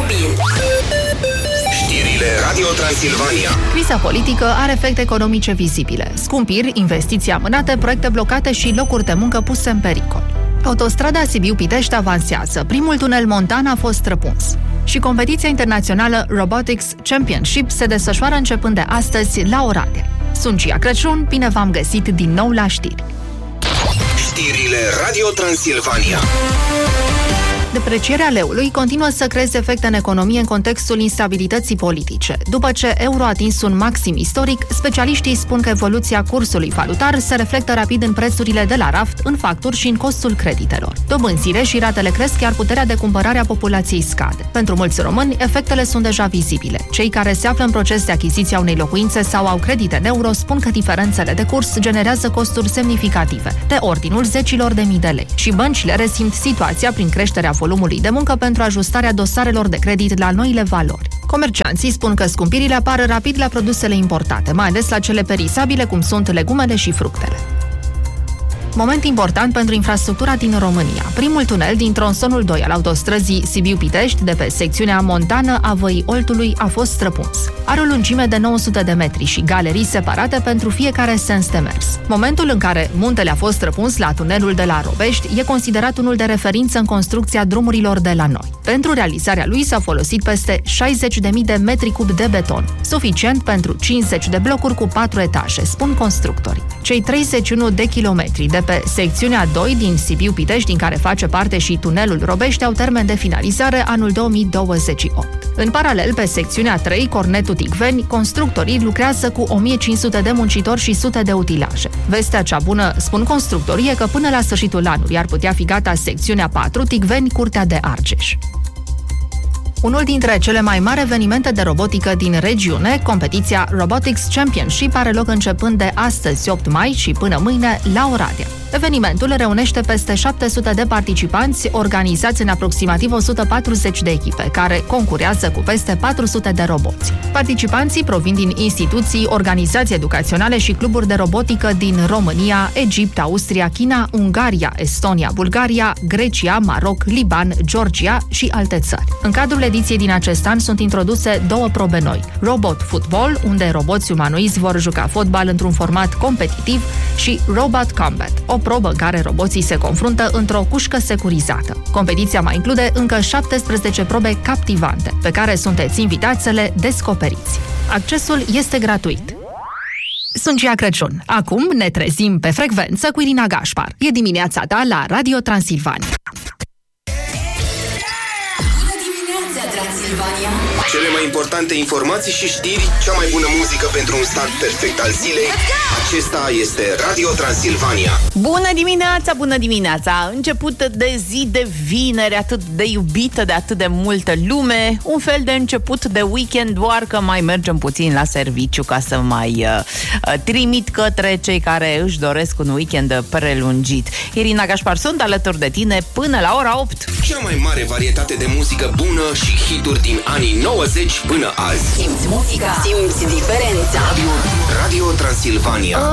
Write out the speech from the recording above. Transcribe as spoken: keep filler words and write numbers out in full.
mobil. Știrile Radio Transilvania. Criza politică are efecte economice vizibile. Scumpiri, investiții amânate, proiecte blocate și locuri de muncă puse în pericol. Autostrada Sibiu-Pitești avansează. Primul tunel montan a fost străpuns. Și competiția internațională Robotics Championship se desfășoară începând de astăzi la Oradea. Sunt Cia Crăciun, bine v-am găsit din nou la știri. Știrile Radio Transilvania. Deprecierea leului continuă să creeze efecte în economie în contextul instabilității politice. După ce euro a atins un maxim istoric, specialiștii spun că evoluția cursului valutar se reflectă rapid în prețurile de la raft, în facturi și în costul creditelor. Dobânzile și ratele cresc, iar puterea de cumpărare a populației scade. Pentru mulți români, efectele sunt deja vizibile. Cei care se află în proces de achiziție a unei locuințe sau au credite în euro spun că diferențele de curs generează costuri semnificative, de ordinul zecilor de mii de lei. Și băncile resimt situația prin creșterea volumului de muncă pentru ajustarea dosarelor de credit la noile valori. Comercianții spun că scumpirile apar rapid la produsele importate, mai ales la cele perisabile, cum sunt legumele și fructele. Moment important pentru infrastructura din România. Primul tunel din tronsonul doi al autostrăzii Sibiu-Pitești, de pe secțiunea montană a Văii Oltului, a fost străpuns. Are o lungime de nouă sute de metri și galerii separate pentru fiecare sens de mers. Momentul în care muntele a fost străpuns la tunelul de la Robești e considerat unul de referință în construcția drumurilor de la noi. Pentru realizarea lui s-a folosit peste șaizeci de mii de metri cub de beton, suficient pentru cincizeci de blocuri cu patru etaje, spun constructorii. Cei treizeci și unu de kilometri de pe secțiunea doi din Sibiu-Pitești, din care face parte și tunelul Robești, au termen de finalizare anul două mii douăzeci și opt. În paralel, pe secțiunea trei, Cornetul-Ticveni, constructorii lucrează cu o mie cinci sute de muncitori și sute de utilaje. Vestea cea bună, spun constructorii, e că până la sfârșitul anului ar putea fi gata secțiunea patru, Ticveni-Curtea de Argeș. Unul dintre cele mai mari evenimente de robotică din regiune, competiția Robotics Championship, are loc începând de astăzi, opt mai, și până mâine la Oradea. Evenimentul reunește peste șapte sute de participanți organizați în aproximativ o sută patruzeci de echipe, care concurează cu peste patru sute de roboți. Participanții provin din instituții, organizații educaționale și cluburi de robotică din România, Egipt, Austria, China, Ungaria, Estonia, Bulgaria, Grecia, Maroc, Liban, Georgia și alte țări. În cadrul ediției din acest an sunt introduse două probe noi: Robot Football, unde roboți umanoizi vor juca fotbal într-un format competitiv, și Robot Combat, o probă în care roboții se confruntă într-o cușcă securizată. Competiția mai include încă șaptesprezece probe captivante, pe care sunteți invitați să le descoperiți. Accesul este gratuit. Sunt Cia Crăciun. Acum ne trezim pe frecvență cu Irina Gașpar. E dimineața ta la Radio Transilvania. Cele mai importante informații și știri, cea mai bună muzică pentru un start perfect al zilei. Acesta este Radio Transilvania. Bună dimineața, bună dimineața! Început de zi de vineri, atât de iubită de atât de multă lume, un fel de început de weekend, doar că mai mergem puțin la serviciu ca să mai uh, trimit către cei care își doresc un weekend prelungit. Irina Gașpar sunt alături de tine până la ora opt. Cea mai mare varietate de muzică bună și hituri din anii nouăzeci până azi. Simți muzica, simți diferența. Radio, Radio Transilvania.